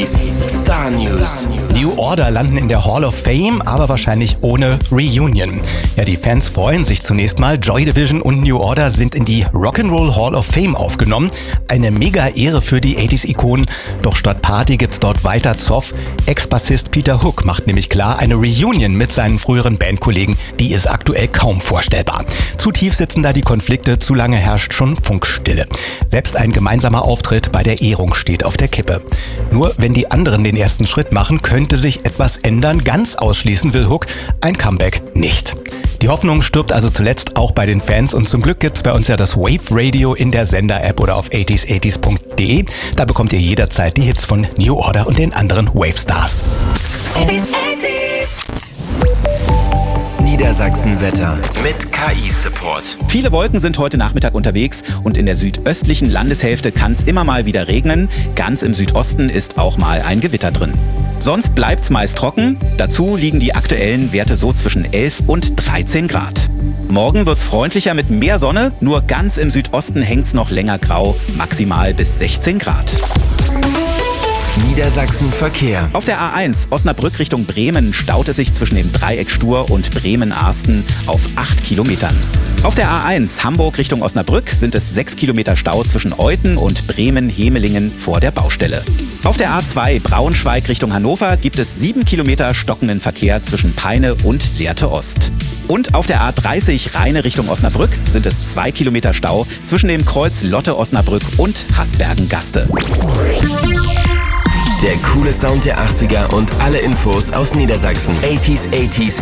Star News. New Order landen in der Hall of Fame, aber wahrscheinlich ohne Reunion. Ja, die Fans freuen sich zunächst mal. Joy Division und New Order sind in die Rock'n'Roll Hall of Fame aufgenommen. Eine mega Ehre für die 80s-Ikonen. Doch statt Party gibt's dort weiter Zoff. Ex-Bassist Peter Hook macht nämlich klar, eine Reunion mit seinen früheren Bandkollegen, die ist aktuell kaum vorstellbar. Zu tief sitzen da die Konflikte, zu lange herrscht schon Funkstille. Selbst ein gemeinsamer Auftritt bei der Ehrung steht auf der Kippe. Nur wenn die anderen den ersten Schritt machen, könnte sich etwas ändern. Ganz ausschließen will Hook ein Comeback nicht. Die Hoffnung stirbt also zuletzt auch bei den Fans und zum Glück gibt's bei uns ja das Wave Radio in der Sender-App oder auf 80s80s.de. Da bekommt ihr jederzeit die Hits von New Order und den anderen Wave-Stars. 80s. Niedersachsen-Wetter mit KI-Support. Viele Wolken sind heute Nachmittag unterwegs und in der südöstlichen Landeshälfte kann es immer mal wieder regnen. Ganz im Südosten ist auch mal ein Gewitter drin. Sonst bleibt's meist trocken. Dazu liegen die aktuellen Werte so zwischen 11 und 13 Grad. Morgen wird's freundlicher mit mehr Sonne. Nur ganz im Südosten hängt's noch länger grau, maximal bis 16 Grad. Niedersachsen-Verkehr. Auf der A1 Osnabrück Richtung Bremen staut es sich zwischen dem Dreieck Stur und Bremen-Arsten auf 8 Kilometern. Auf der A1 Hamburg Richtung Osnabrück sind es 6 Kilometer Stau zwischen Euthen und Bremen-Hemelingen vor der Baustelle. Auf der A2 Braunschweig Richtung Hannover gibt es 7 Kilometer stockenden Verkehr zwischen Peine und Lehrte Ost. Und auf der A30 Rheine Richtung Osnabrück sind es 2 Kilometer Stau zwischen dem Kreuz Lotte-Osnabrück und Hasbergen-Gaste. Der coole Sound der 80er und alle Infos aus Niedersachsen. 80s